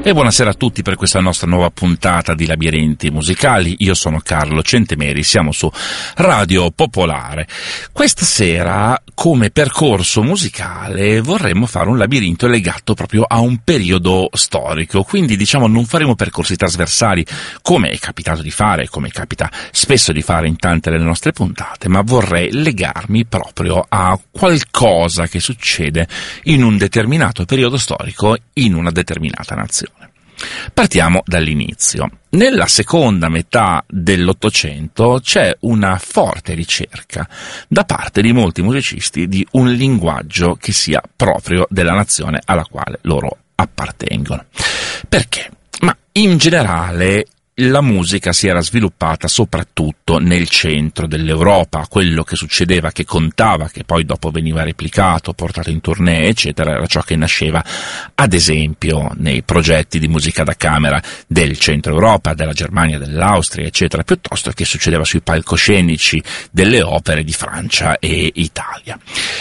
E buonasera a tutti per questa nostra nuova puntata di Labirinti Musicali. Io sono Carlo Centemeri, siamo su Radio Popolare. Questa sera, come percorso musicale, vorremmo fare un labirinto legato proprio a un periodo storico, quindi non faremo percorsi trasversali come è capitato di fare, come capita spesso di fare in tante delle nostre puntate, ma vorrei legarmi proprio a qualcosa che succede in un determinato periodo storico in una determinata nazione. Partiamo dall'inizio. Nella seconda metà dell'Ottocento c'è una forte ricerca da parte di molti musicisti di un linguaggio che sia proprio della nazione alla quale loro appartengono. Perché? Ma in generale la musica si era sviluppata soprattutto nel centro dell'Europa. Quello che succedeva, che contava, che poi dopo veniva replicato, portato in tournée, eccetera, era ciò che nasceva, ad esempio, nei progetti di musica da camera del centro Europa, della Germania, dell'Austria, eccetera, piuttosto che succedeva sui palcoscenici delle opere di Francia e Italia.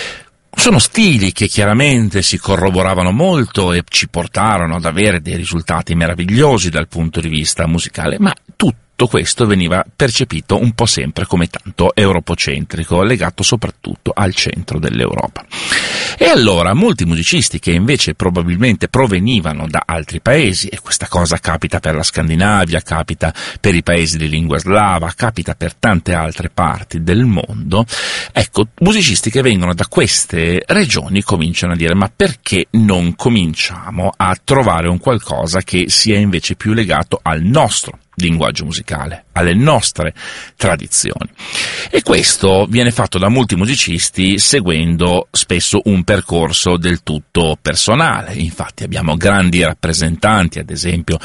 Sono stili che chiaramente si corroboravano molto e ci portarono ad avere dei risultati meravigliosi dal punto di vista musicale, ma tutto questo veniva percepito un po' sempre come tanto europocentrico, legato soprattutto al centro dell'Europa. E allora molti musicisti che invece probabilmente provenivano da altri paesi, e questa cosa capita per la Scandinavia, capita per i paesi di lingua slava, capita per tante altre parti del mondo, ecco, musicisti che vengono da queste regioni cominciano a dire: ma perché non cominciamo a trovare un qualcosa che sia invece più legato al nostro linguaggio musicale, alle nostre tradizioni? E questo viene fatto da molti musicisti seguendo spesso un percorso del tutto personale. Infatti abbiamo grandi rappresentanti, ad esempio,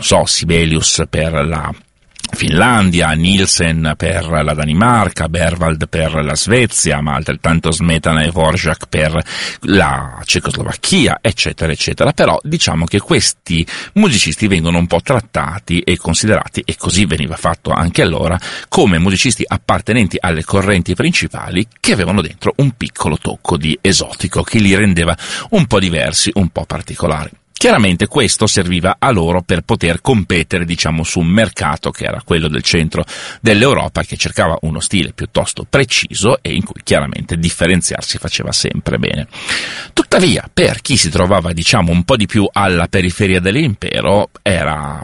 Sibelius per la Finlandia, Nielsen per la Danimarca, Berwald per la Svezia, ma altrettanto Smetana e Dvorak per la Cecoslovacchia, eccetera, eccetera. Però diciamo che questi musicisti vengono un po' trattati e considerati, e così veniva fatto anche allora, come musicisti appartenenti alle correnti principali che avevano dentro un piccolo tocco di esotico che li rendeva un po' diversi, un po' particolari. Chiaramente questo serviva a loro per poter competere, su un mercato che era quello del centro dell'Europa, che cercava uno stile piuttosto preciso e in cui chiaramente differenziarsi faceva sempre bene. Tuttavia, per chi si trovava, un po' di più alla periferia dell'impero, era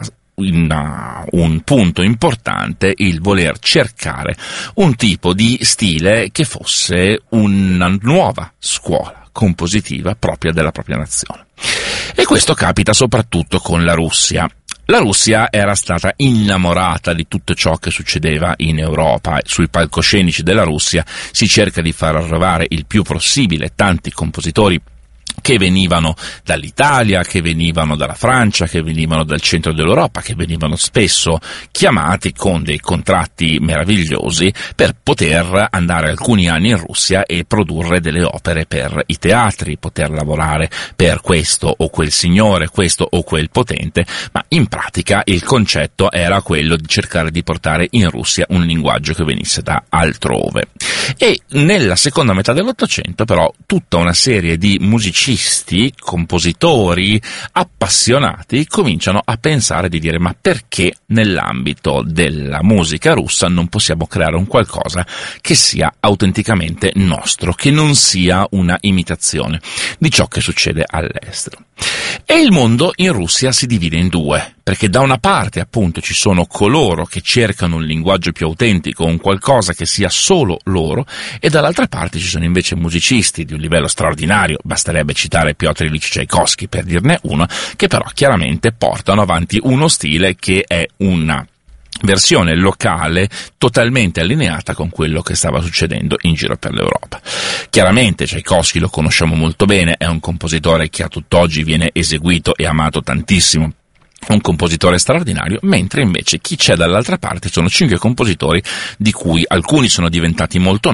un punto importante il voler cercare un tipo di stile che fosse una nuova scuola compositiva propria della propria nazione. E questo capita soprattutto con la Russia. La Russia era stata innamorata di tutto ciò che succedeva in Europa. Sui palcoscenici della Russia si cerca di far arrivare il più possibile tanti compositori che venivano dall'Italia, che venivano dalla Francia, che venivano dal centro dell'Europa, che venivano spesso chiamati con dei contratti meravigliosi per poter andare alcuni anni in Russia e produrre delle opere per i teatri, poter lavorare per questo o quel signore, questo o quel potente, ma in pratica il concetto era quello di cercare di portare in Russia un linguaggio che venisse da altrove. E nella seconda metà dell'Ottocento però tutta una serie di musicisti, compositori appassionati cominciano a pensare di dire: ma perché nell'ambito della musica russa non possiamo creare un qualcosa che sia autenticamente nostro, che non sia una imitazione di ciò che succede all'estero? E il mondo in Russia si divide in due, perché da una parte appunto ci sono coloro che cercano un linguaggio più autentico, un qualcosa che sia solo loro, e dall'altra parte ci sono invece musicisti di un livello straordinario, basterebbe citare Piotr Ilyich Tchaikovsky per dirne uno, che però chiaramente portano avanti uno stile che è una versione locale totalmente allineata con quello che stava succedendo in giro per l'Europa. Chiaramente Tchaikovsky lo conosciamo molto bene, è un compositore che a tutt'oggi viene eseguito e amato tantissimo, un compositore straordinario, mentre invece chi c'è dall'altra parte sono 5 compositori di cui alcuni sono diventati molto